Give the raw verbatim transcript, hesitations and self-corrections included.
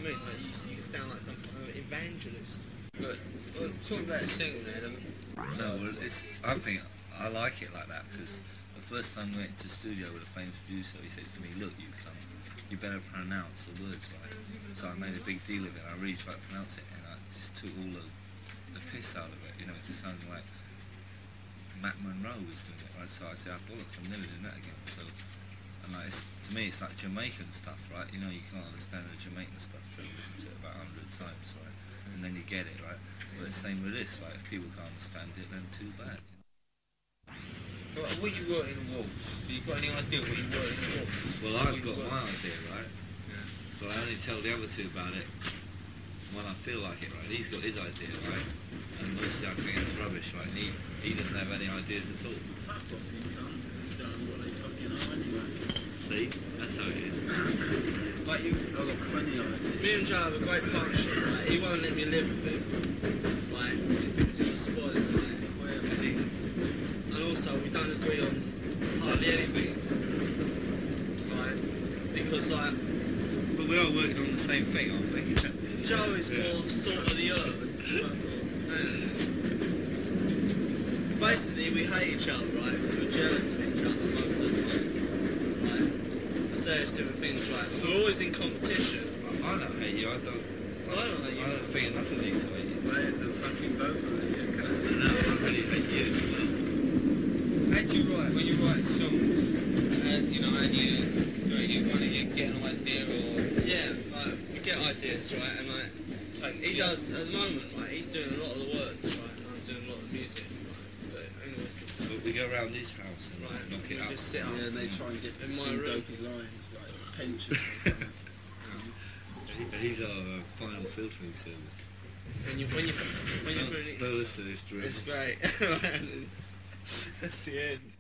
mean? Like you, you sound like some kind of evangelist. But well, talking about a single there, doesn't No, well, it's, I think I like it like that because the first time we went to the studio with a famous producer, he said to me, look, you cunt, you better pronounce the words right. So I made a big deal of it, I really tried to pronounce it, and I just took all the, the piss out of it, you know, it just sounded like Matt Monroe was doing it, right? So I said, oh, bollocks, I'm never doing that again. So, and like, it's, to me, it's like Jamaican stuff, right? You know, you can't understand the Jamaican stuff till you listen to it about a hundred times, right? And then you get it, right? But it's the same with this, right? If people can't understand it, then too bad. You know? What, what you wrote in the waltz? Have you got any idea what you wrote in the waltz? Well, What I've you got wrote? my idea, right? Yeah. But I only tell the other two about it when I feel like it, right? He's got his idea, right? And mostly I think it's rubbish, right? And he, he doesn't have any ideas at all. Fuck off, you cunt. You don't know what they fucking are anyway. See? That's how it is. Like you, I've got plenty of ideas. me and Joe have a great partnership. Like, he won't let me live with him. Like, because it was spoiling like, his career. Because he's, And also, we don't agree on hardly anything. Right? Because, like, but we are working on the same thing, aren't we? Joe is Yeah. more salt of the earth. And basically, we hate each other, right? Because we're jealous of each other most of the time. Right? For various different things, right? We're always in competition. I don't hate you, I don't, Well, I don't hate you. I don't think enough of these hate you. Where's the fucking both of us? No, I really hate you as well. How do you write when you write songs? And you know, and you, you, know, you want to get an idea or Yeah, like, we get ideas, right? And like, take he yeah. does, at the moment, right? He's doing a lot of the words, right? And I'm doing a lot of the music, right? But anyways, it's, But we go around his house and right, knock we it up. just sit up. Yeah, and they try and get In the my same room. dopey lines, like pension or something. He- He's our uh, final filtering service. When you, when you, when you Don't, put it, don't listen to this, Drew. it's great. That's the end.